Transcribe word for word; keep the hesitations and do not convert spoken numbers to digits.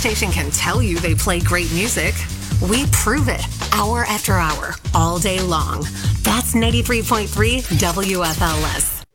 station can tell you they play great music. We prove it hour after hour, all day long. That's ninety-three point three W F L S.